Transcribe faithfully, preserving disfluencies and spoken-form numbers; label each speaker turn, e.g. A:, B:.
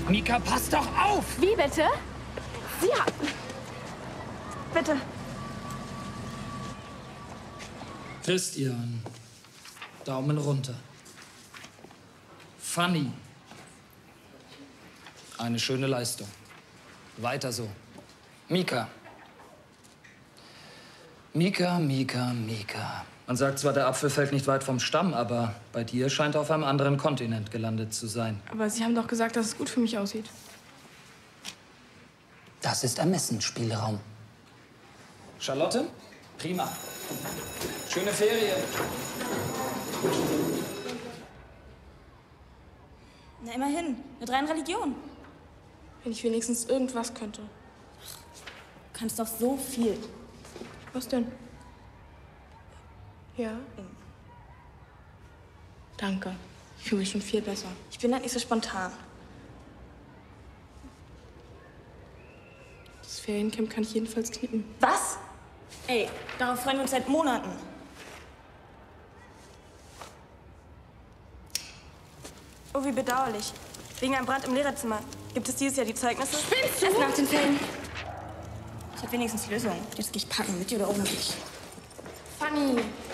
A: Mika, pass doch auf!
B: Wie bitte? Sie haben... Bitte.
A: Christian, Daumen runter. Fanny, eine schöne Leistung. Weiter so. Mika. Mika, Mika, Mika. Man sagt zwar, der Apfel fällt nicht weit vom Stamm, aber bei dir scheint er auf einem anderen Kontinent gelandet zu sein.
B: Aber Sie haben doch gesagt, dass es gut für mich aussieht.
A: Das ist Ermessensspielraum. Charlotte? Prima. Schöne Ferien.
C: Na, immerhin. Mit rein Religion.
B: Wenn ich wenigstens irgendwas könnte.
C: Du kannst doch so viel.
B: Was denn? Ja? Danke. Ich fühle mich schon viel besser.
C: Ich bin halt nicht so spontan.
B: Das Feriencamp kann ich jedenfalls knicken.
C: Was? Ey, darauf freuen wir uns seit Monaten. Oh, wie bedauerlich. Wegen einem Brand im Lehrerzimmer. Gibt es dieses Jahr die Zeugnisse?
B: Spinnst du?
C: Erst nach den Ferien. Ich hab wenigstens Lösungen. Jetzt gehe ich packen, mit dir oder ohne dich.
B: Fanny.